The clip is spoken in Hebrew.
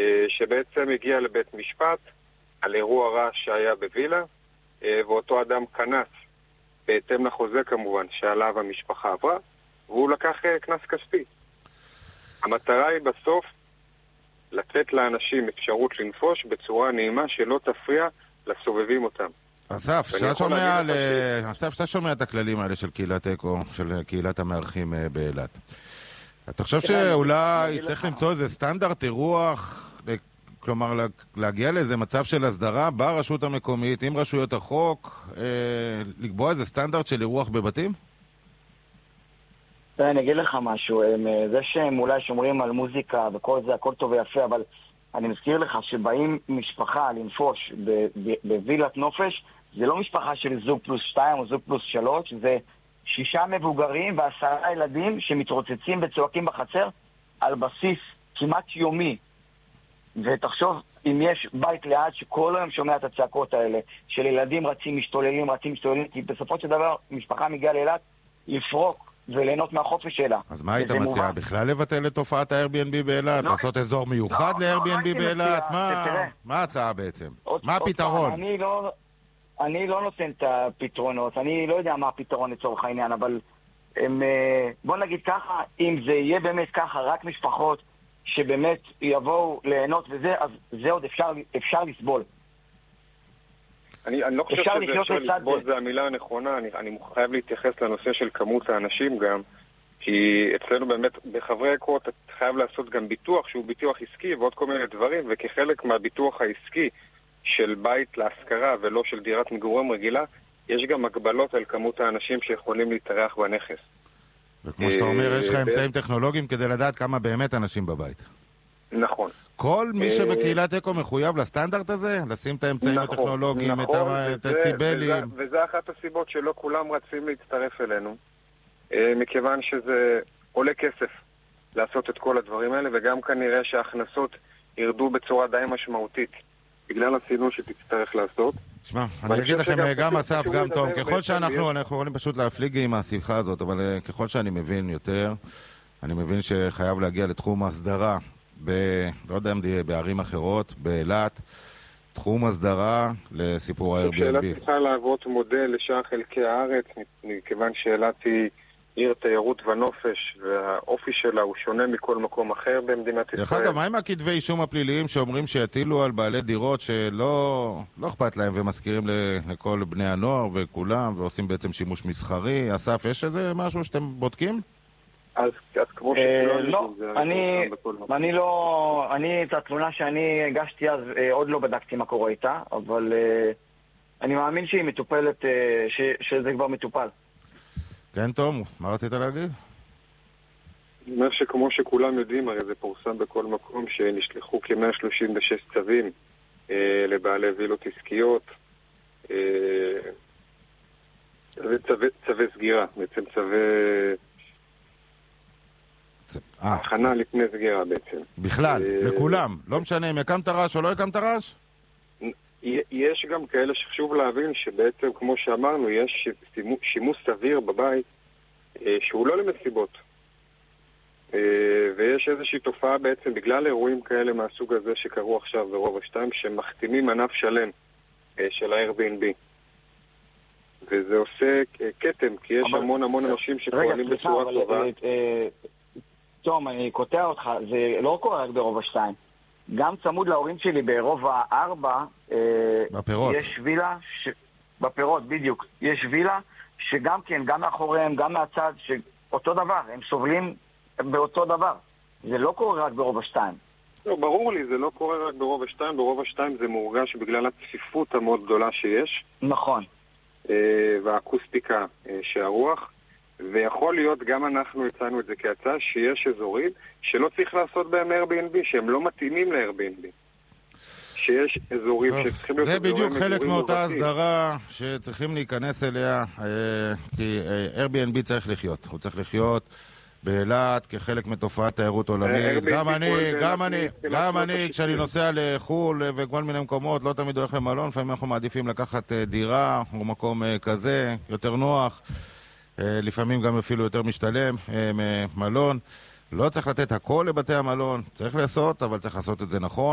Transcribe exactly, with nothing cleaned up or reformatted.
שבעצם הגיע לבית משפט על אירוע רע שהיה בווילה, ואותו אדם כנס בהתאם לחוזה כמובן שעליו המשפחה עברה, והוא לקח כנס כספי. המטרה היא בסוף לתת לאנשים אפשרות לנפוש בצורה נעימה שלא תפריע לסובבים אותם. אסף, שאתה שומע את הכללים האלה של קהילת אקו, של קהילת המארחים באילת. אתה חושב שאולי צריך למצוא איזה סטנדרט אירוח, כלומר להגיע לאיזה מצב של הסדרה ברשות המקומית, עם רשויות החוק, לקבוע איזה סטנדרט של אירוח בבתים? אני אגיד לך משהו, זה שהם אולי שומרים על מוזיקה וכל זה, הכל טוב ויפה, אבל אני מזכיר לך שבאים משפחה לנפוש בווילת נופש, זה לא משפחה של זוג פלוס שתיים או זוג פלוס שלוש, זה שישה מבוגרים ועשרה ילדים שמתרוצצים וצועקים בחצר על בסיס כמעט יומי. ותחשוב אם יש בית ליד שכל היום שומע את הצעקות האלה של ילדים רצים, משתוללים, רצים, משתוללים, כי בסופו של דבר משפחה מגיעה לאילת לפרוק וליהנות מהחופש שלה. אז מה היית מציע? בכלל לבטל את תופעת ה-Airbnb באילת? לעשות אזור מיוחד ל-Airbnb באילת? מה ההצעה בעצם? מה הפתרון? אני לא אני לא נותן את הפתרונות, אני לא יודע מה הפתרון לצורך העניין, אבל בוא נגיד ככה, אם זה יהיה באמת ככה, רק משפחות שבאמת יבואו ליהנות וזה, אז זה עוד אפשר, אפשר לסבול. אני, אני לא חושב שזה אפשר לסבול, זה המילה הנכונה. אני, אני חייב להתייחס לנושא של כמות האנשים גם, כי אצלנו באמת בחברי אקו אתה חייב לעשות גם ביטוח שהוא ביטוח עסקי ועוד כל מיני דברים, וכחלק מהביטוח העסקי של בית להשכרה ולא של דירת מגורים רגילה, יש גם הגבלות על כמות האנשים שיכולים להתארח בנכס. וכמו שאתה אומר, יש לך אמצעים טכנולוגיים כדי לדעת כמה באמת אנשים בבית. נכון. כל מי שבקהילת אקו מחויב לסטנדרט הזה? לשים את האמצעים הטכנולוגיים, את הציבלים? וזה אחת הסיבות שלא כולם רצים להצטרף אלינו, מכיוון שזה עולה כסף לעשות את כל הדברים האלה, וגם כנראה שההכנסות ירדו בצורה די משמעותית, בגלל הסינון שתצטרך לעשות. שמע, אני אגיד לכם גם אסף, גם תום, ככל שאנחנו, אנחנו יכולים פשוט להפליג עם השיחה הזאת, אבל ככל שאני מבין יותר, אני מבין שחייב להגיע לתחום הסדרה, ב, לא יודע אם תהיה בערים אחרות, באילת, תחום הסדרה לסיפור ה-Airbnb. שאלת צריכה להוות מודל לשאר חלקי הארץ, מכיוון שאלת היא עיר תיירות ונופש, והאופי שלה הוא שונה מכל מקום אחר במדינת ישראל. דרך אגב, מה עם הכתבי אישום הפליליים שאומרים שיטילו על בעלי דירות שלא לא אכפת להם ומזכירים לכל בני הנוער וכולם, ועושים בעצם שימוש מסחרי? אסף, יש איזה משהו שאתם בודקים? אז, אז כמו שכולם... לא, אני, אני לא... אני, את התלונה שאני הגשתי אז, עוד לא בדקתי מה קורה איתה, אבל אני מאמין שהיא מטופלת, ש, שזה כבר מטופל. כן, תום, מה רצית להגיד? אני אומר שכמו שכולם יודעים, הרי זה פורסם בכל מקום, שנשלחו כ-מאה שלושים ושש צווים אה, לבעלי וילות עסקיות, אה, צווי, צווי סגירה, בעצם צווי צ... הכנה לפני סגירה בעצם. בכלל, אה, לכולם, לא משנה אם הקמת רעש או לא הקמת רעש? יש גם כאלה שחשוב להבין שבעצם, כמו שאמרנו, יש שימוש סביר בבית שהוא לא למסיבות. ויש איזושהי תופעה בעצם בגלל אירועים כאלה מהסוג הזה שקרו עכשיו ברובע שתיים, שמחתימים ענף שלם של ה-Airbnb. וזה עושה קטם, כי יש המון המון אנשים שפועלים בצורה טובה. תום, אני קוטע אותך, זה לא קורה רק ברובע שתיים. גם צמוד להורים שלי ברובע ארבע, בפירות. יש וילה, ש... בפירות, בדיוק. יש וילה שגם כן, גם מאחוריהם, גם מהצד, שאותו דבר, הם סובלים באותו דבר. זה לא קורה רק ברובע שתיים. לא, ברור לי, זה לא קורה רק ברובע שתיים. ברובע שתיים זה מורגש בגלל הצפיפות המאוד גדולה שיש. נכון. והאקוסטיקה שהרוח. ויכול להיות, גם אנחנו הצענו את זה כהצעה, שיש אזורים שלא צריך לעשות בהם Airbnb, שהם לא מתאימים ל-Airbnb. שיש אזורים שצריכים להיות... זה בדיוק חלק מאותה הסדרה שצריכים להיכנס אליה, כי Airbnb צריך לחיות. הוא צריך לחיות באילת כחלק מתופעת תיירות עולמית. גם אני, גם אני, גם אני, כשאני נוסע לחול וכל מיני מקומות, לא תמיד הולך למלון, לפעמים אנחנו מעדיפים לקחת דירה או מקום כזה, יותר נוח. לפעמים גם אפילו יותר משתלם מלון. לא צריך לתת הכל לבתי המלון, צריך לעשות, אבל צריך לעשות את זה נכון.